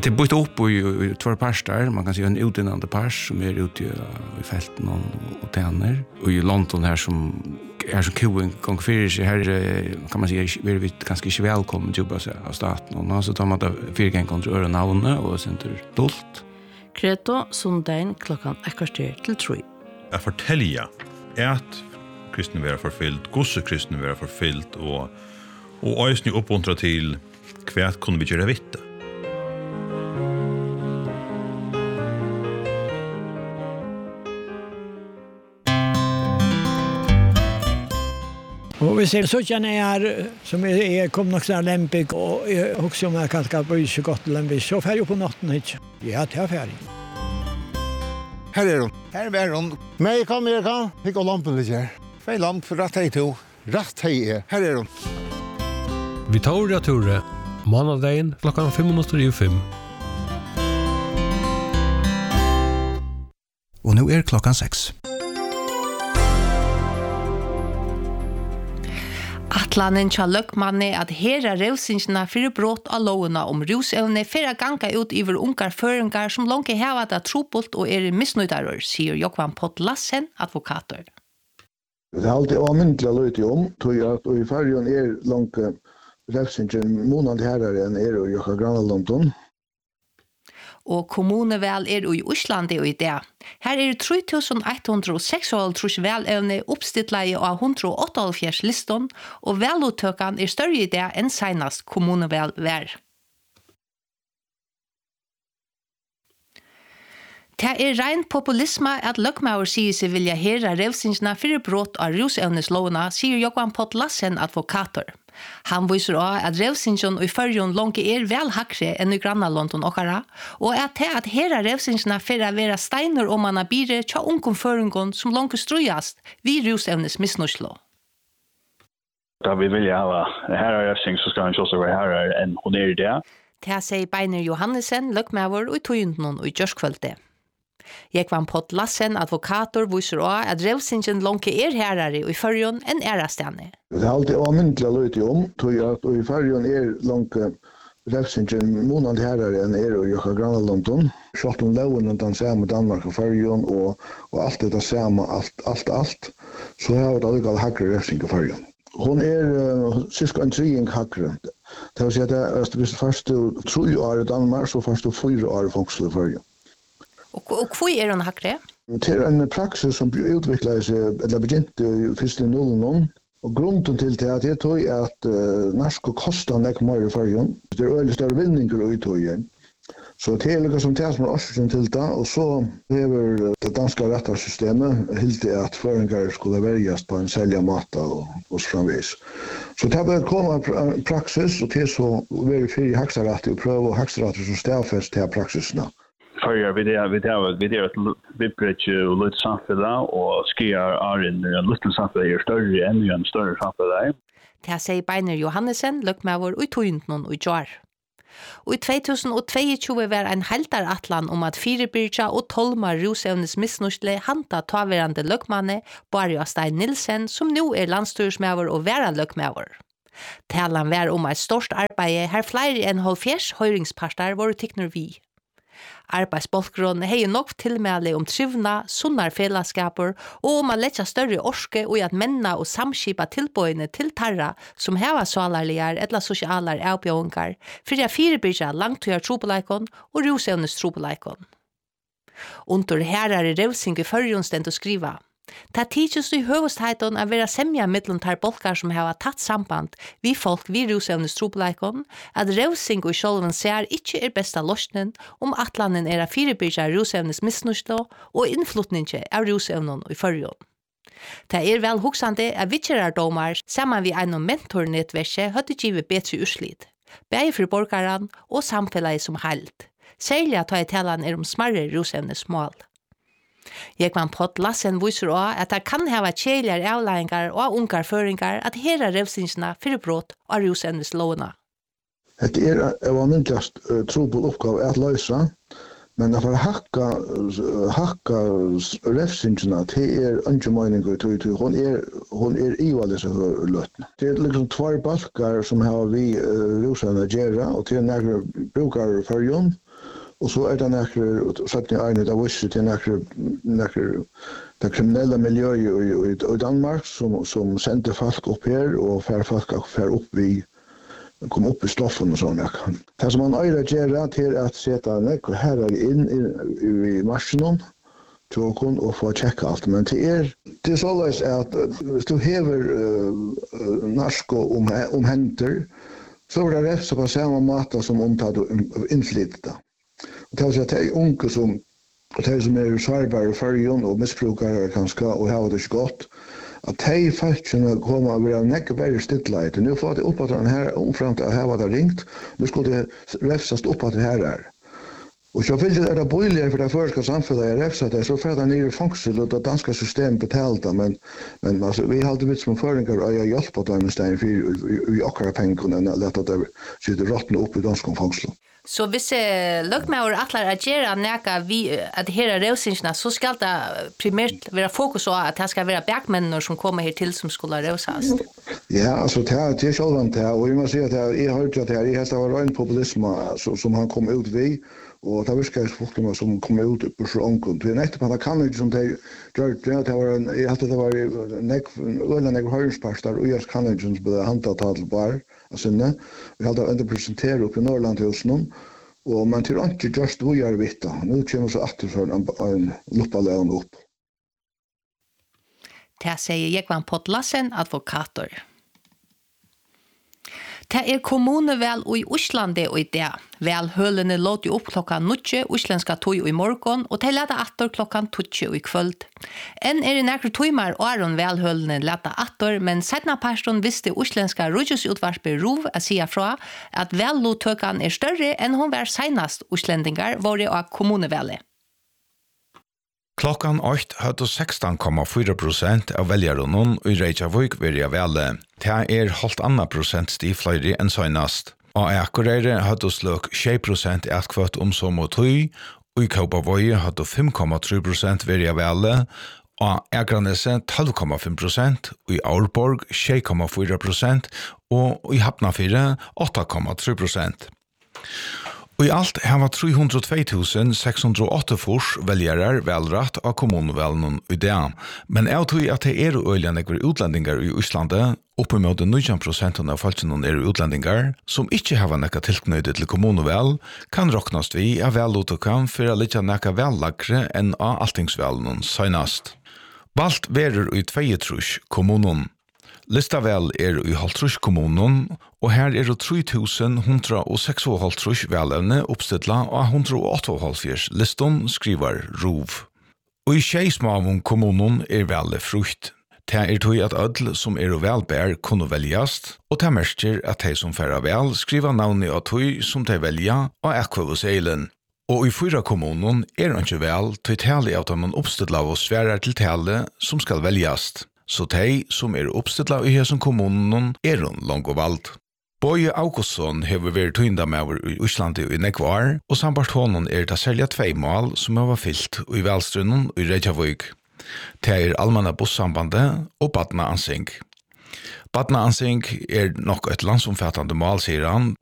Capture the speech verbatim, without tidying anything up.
Det är bytt upp i, i två parstar. Man kan säga en utdannande pars som är ute i, i fälten och, och tänner. Och i London här som är som koen gång för sig här kan man säga är vi ganska inte välkommen jobba av staten. Och så tar man det fyra gånger kontra öra navnet och sen till dolt. Kreto sondagen klockan ekvarter till tre. Jag fortälja att kristna vara förfyllt, gosse kristna vara förfyllt och och ösning uppmuntra till kvärt kunde vi göra vitt. Och vi ser så känner jag som är, är kom nog så lämpig och också om jag kan ska bry sig gott lämpig så färg på natten inte. Ja, det är färg. Här är hon. Här är hon. Men kom här kan. Fick och lampen lite här. Fej lamp för rätt hej to. Rätt hej är. Här är hon. Victoria Ture. Måndagen klockan fem minuter i fem. Och nu är klockan sex. Atlanen tja løkmanne at hera revsingsna fyrir brott av lovena om rusevne fyrir ganga ut iver ungar føringar som langt heva det trupult og er misnøydarer, sier Jokvan Pott Lassen, advokator. Det er alltid avmyndelig å løyte om, tog at og i fargen er langt revsingen månad herre enn er i Jokka Granalandon. Og kommunevel er i Osland i det. Her er tre tusen ett hundre og seksoghalvtreds velevne oppstittleie av hundre og åttiåtte liston, og veluttøkan er større i det enn senest kommunevel vær. Det er rein populisme at løkmauer sier seg vilja hera revsingsna fyrir brott av rusevneslovene, sier Jokvan Pott Lassen, advokator. Han viser også at revsingen i førjon langt er vel hakre enn i Grannalondon okkara, og at det at hera revsingene fyrir å være steiner om man har bire tja ungom føringen som langt strøyast vi rusevnes misnorslo. Da vi vilja ha her revsing så skal han ikke også være her enn hun er i det. Det sier Beiner Johannesen, løkmauer og i tøynden og i gjørskvølte. Jekvan Pott Lassen, advokator, viser også at revsingen langt er herare i førjon enn erastene. Det er alltid avmyndelig å løyte om, tog at og i fargen er langt revsingen månad herre enn er i Jokka Granalandon. Sjått om loven og den samme Danmark og fargen og, og alt det samme, alt, alt, alt, så har det allikevel hakre revsing i fargen. Hon er uh, cirka en treing hakre. Det vil si at det er hvis det første tre år i Danmark, så første fire år i fengsel i fargen. Og, og hvor er hun hakre? Det er en praksis som utviklet seg, eller begynte i første nullen. Og grunden til det at jeg tror at uh, norsk koster nek mer i fargen. Det er øyelig større vinninger i tøyen. Så det er liksom som det som er årsøkken til det. Og så hever det danske rettarsystemet helt at føringer skulle verges på en selja mat og, og framvis. Så det har kommet praksis, og det er så veldig fri haksarett og prøve og haksarett som stedfest til praksisene. Førjer vi det, vi det, vi det at vi bretter og litt samfunnet, og skier er en liten samfunnet er større enn en større samfunnet. Det sier Beiner Johannesen, løkmauer og i tøynden og i jar. Og i to tusen tjueto var en heldar atlan om at Firebirja og Tolmar rusevnes misnorsle hanta taverande løkmanne Barja Stein Nilsen, som nå er landstyrsmauer og væra løkmauer. Talan var om et størst arbeid her flere enn halvfjerds høyringsparter var tikner vi. Arbeidsbolkron har nok tilmæle om trivna, sunnar fellesskaper og om å letja større orske og at menna og samskipa tilbøyene til tarra som heva salarligar eller sosialar avbjøyngar for å firebyrja langtøyar trobeleikon og rusevnes trobeleikon. Under herare revsing i førjon stend å skriva. Det tidses i høvestheiton å være semja mittlen tar bolkar som har tatt samband vi folk vi rusevnes trobeleikon, at revsing og sjolven ser ikke er besta løsnen om atlanen er a firebyrja rusevnes misnorslo og innflutninge av rusevnen i førjon. Det er vel hoksande at vitjerardomar saman vi einom mentornettverse høtte givet betre urslit, begge for borgaran og samfellet som heilt, særlig at ta i talan er om smarre rusevnes mål. Jekvan Pott Lassen viser også at det kan hava kjeligere avleiningar og ungar føringar at hera revsingsna fyrir brott av rusevnes lovene. Det er en vanligast uh, trobel oppgave at løse, men for å hakka, hakka revsingsna til er ikke meninger til hun er, hun er ivallig så løtene. Det er liksom tvær balkar som har vi uh, rusevne gjerra, og til nærmere brukar førjon, Och så är det några sagt i Arne där visste till några några de kriminella miljöer i i Danmark som som sände folk upp här och för folk att för upp vi kom upp i stoffen och såna. Det som man öra gör till att sätta några herrar in i, i maskinen tråkon och få checka allt men till er det är så att hvis du hever uh, narsko om om händer så är det rätt så på samma mata som om tar inflytta. Och det är så att det är unga som och det som är sårbara för och missbrukare kanske och har det gott att de faktiskt kommer att vara mycket värre stillhet. Nu får det upp att den här omframt att här var det ringt. Nu skulle det räfsast upp att det här är. Och så vill det är det bojligare för det förska samfunnet är räfsat det så för det ner i fångsel och det danska system betalda men men alltså vi hade vitt som föringar och jag hjälp på den stenen för vi akkurat pengarna låta det sitta rottna upp i danska fångsel. Så hvis eh, løgmauer atler at gjøre næka vi at her røvsingsna, så skal det primært være fokus på at det skal være bakmennene som kommer her til som skulle røvsast. Ja, altså det er, det er sjålvant det, og jeg må si at jeg har hørt at det er, jeg har vært en populisme som han kom ut ved, og det virker folk som kom ut på så ångkunt. Det er nettopp at det kan ikke som det gjør det, det var en, jeg halte det var øyne nek høyringsparster, og jeg kan ikke som ble handtatt til bare av sinne. Vi hadde enda presentere opp i Norrland til oss noen, og man til ikke just vi er vitt. Nå kommer så atter for en, en luppaleon opp. Det sier Jekvan Potlasen, advokator. Det er kommunevel i Øslande og i det. Velhølene låt jo opp klokka nutje, Øslandska tog i morgon, og de leta atter klokka tutje i kvöld. En er i nærkere tøymar åren velhølene leta atter, men sedna parsten visste Øslandska rujusutvarpe Rov a sia fra at vellotøkan er større enn hun var senast Øslandingar våre av kommunevelet. Klokkan åtte hadde sexton komma fyra procent av veljarene i Reykjavik vært av vele. Det er halvt annet prosent stifløyre enn søgnast. Og Akureyri hadde sløk sju prosent etkvøtt om som og tøy, og i Kaupavoy hadde fem komma tre procent vært av vele, og Akranese tolv komma fem procent, og i Aalborg sju komma fyra procent, og i Hafnarfjord åtta komma tre procent. Og i alt her var tre hundre og to tusen seks hundre og åtte fors velgere velrett av kommunevelen i det. Men jeg tror at det er øyne utlendingar i Øslandet, oppimot nitton prosent av folkene er utlendingar, som ikke har noe tilknyttet til kommunevel, kan råknast vi av velutøkken for å litt noe vellagre enn av alltingsvelen senast. Valgt verer i tveietrus kommunen. Listavel er i Haltrus kommunen, og her er det tre tusen one hundred sextiosex velevne oppstidla av one hundred åttaoghalvfjerds liston, skriver Rov. Og i Skeismavun kommunen er vele frukt. Det er tog at ødel som er velbær kunne veljast, og det merker at de som færa vel skriver navnet av tog som de velja av ekvavoseilen. Og i fyra kommunen er det ikke vel til tale av at man oppstidla av sværer til tale som skal veljast. Så de som er oppstidla i hessen kommunen er hun langt og valgt. Boje Augustsson har vært tynda med i Øslandet i nekvar, og sambart honom er det særlig tvei mål som har vært fyllt i velstrunnen i Reykjavik. Det er allmänna bussambandet og Badna Ansing. Badna Ansing er nok et landsomfattende mål, sier han,